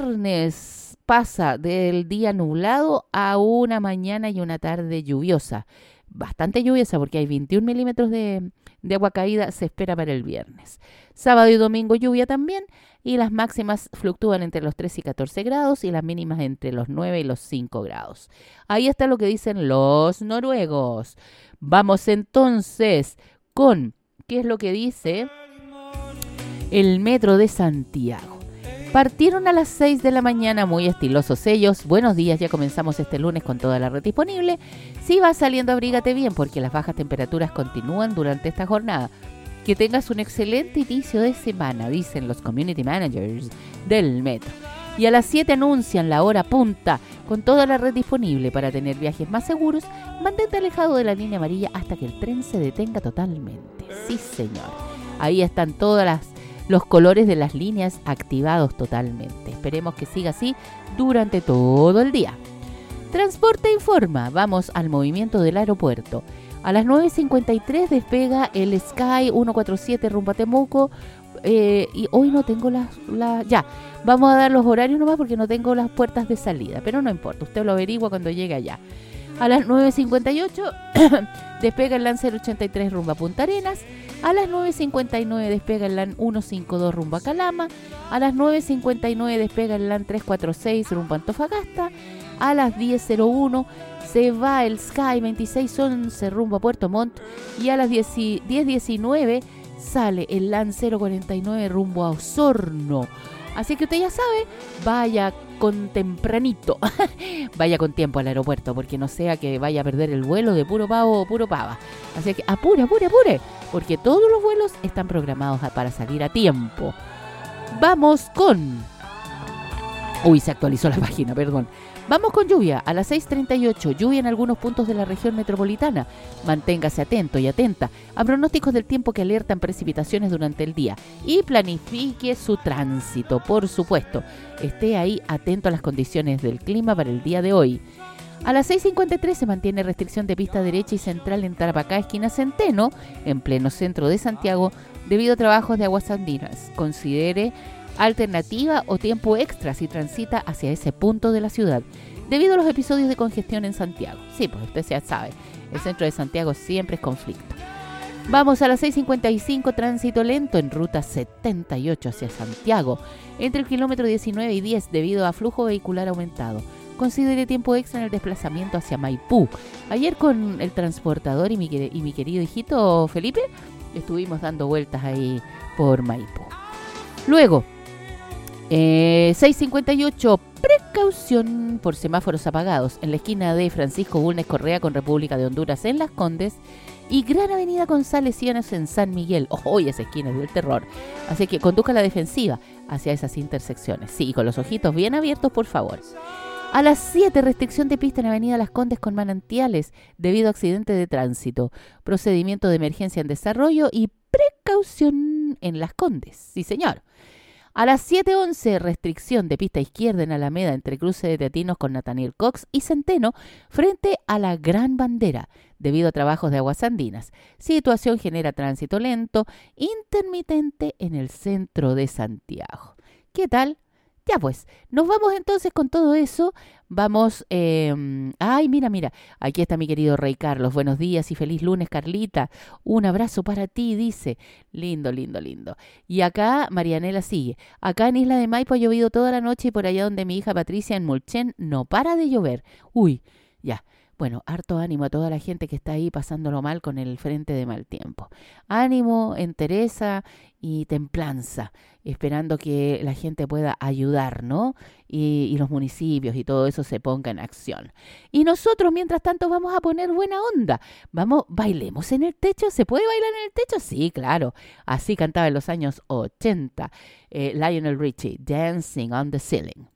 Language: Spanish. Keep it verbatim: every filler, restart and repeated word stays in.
viernes pasa del día nublado a una mañana y una tarde lluviosa. Bastante lluviosa porque hay veintiún milímetros de, de agua caída, se espera para el viernes. Sábado y domingo lluvia también y las máximas fluctúan entre los tres y catorce grados y las mínimas entre los nueve y los cinco grados. Ahí está lo que dicen los noruegos. Vamos entonces con qué es lo que dice el Metro de Santiago. Partieron a las seis de la mañana, muy estilosos ellos. Buenos días, ya comenzamos este lunes con toda la red disponible. Si vas saliendo, abrígate bien porque las bajas temperaturas continúan durante esta jornada. Que tengas un excelente inicio de semana, dicen los community managers del Metro. Y a las siete anuncian la hora punta con toda la red disponible para tener viajes más seguros. Mantente alejado de la línea amarilla hasta que el tren se detenga totalmente. Sí, señor. Ahí están todas las los colores de las líneas activados totalmente. Esperemos que siga así durante todo el día. Transporte informa. Vamos al movimiento del aeropuerto. A las nueve cincuenta y tres despega el Sky ciento cuarenta y siete rumbo a Temuco. Eh, y hoy no tengo las... La, ya, vamos a dar los horarios nomás porque no tengo las puertas de salida. Pero no importa, usted lo averigua cuando llegue allá. A las nueve cincuenta y ocho despega el LAN cero ochenta y tres rumbo a Punta Arenas. A las nueve cincuenta y nueve despega el LAN ciento cincuenta y dos rumbo a Calama. A las nueve cincuenta y nueve despega el LAN trescientos cuarenta y seis rumbo a Antofagasta. A las diez cero uno se va el Sky veintiséis once rumbo a Puerto Montt. Y a las diez diecinueve sale el LAN cero cuarenta y nueve rumbo a Osorno. Así que usted ya sabe, vaya con tempranito, vaya con tiempo al aeropuerto, porque no sea que vaya a perder el vuelo de puro pavo o puro pava. Así que apure, apure, apure, porque todos los vuelos están programados para salir a tiempo. Vamos con... Uy, se actualizó la página, perdón. Vamos con lluvia. A las seis treinta y ocho, lluvia en algunos puntos de la región metropolitana. Manténgase atento y atenta a pronósticos del tiempo que alertan precipitaciones durante el día. Y planifique su tránsito, por supuesto. Esté ahí atento a las condiciones del clima para el día de hoy. A las seis cincuenta y tres se mantiene restricción de pista derecha y central en Tarapacá, esquina Centeno, en pleno centro de Santiago, debido a trabajos de aguas andinas. Considere alternativa o tiempo extra si transita hacia ese punto de la ciudad, debido a los episodios de congestión en Santiago. Sí, pues usted ya sabe, el centro de Santiago siempre es conflicto. Vamos a las seis cincuenta y cinco, tránsito lento en ruta setenta y ocho hacia Santiago, entre el kilómetro diecinueve y diez debido a flujo vehicular aumentado. Considere tiempo extra en el desplazamiento hacia Maipú. Ayer con el transportador y mi, y mi querido hijito Felipe, estuvimos dando vueltas ahí por Maipú. Luego, Eh, seis cincuenta y ocho, precaución por semáforos apagados en la esquina de Francisco Bulnes Correa con República de Honduras en Las Condes y Gran Avenida González Cianes en San Miguel. ¡Oh, esa esquina es del terror! Así que conduzca la defensiva hacia esas intersecciones. Sí, con los ojitos bien abiertos, por favor. A las siete, restricción de pista en Avenida Las Condes con Manantiales debido a accidente de tránsito. Procedimiento de emergencia en desarrollo y precaución en Las Condes. Sí, señor. A las siete once, restricción de pista izquierda en Alameda entre cruce de Teatinos con Nathaniel Cox y Centeno frente a la Gran Bandera debido a trabajos de aguas andinas. Situación genera tránsito lento, intermitente en el centro de Santiago. ¿Qué tal? Ya pues, nos vamos entonces con todo eso. Vamos, eh, ay, mira, mira, aquí está mi querido Rey Carlos. Buenos días y feliz lunes, Carlita. Un abrazo para ti, dice. Lindo, lindo, lindo. Y acá Marianela sigue. Acá en Isla de Maipo ha llovido toda la noche y por allá donde mi hija Patricia en Mulchen no para de llover. Uy, ya. Bueno, harto ánimo a toda la gente que está ahí pasándolo mal con el frente de mal tiempo. Ánimo, entereza y templanza, esperando que la gente pueda ayudar, ¿no? Y, y los municipios y todo eso se ponga en acción. Y nosotros, mientras tanto, vamos a poner buena onda. Vamos, bailemos en el techo. ¿Se puede bailar en el techo? Sí, claro. Así cantaba en los años ochenta eh, Lionel Richie, Dancing on the Ceiling.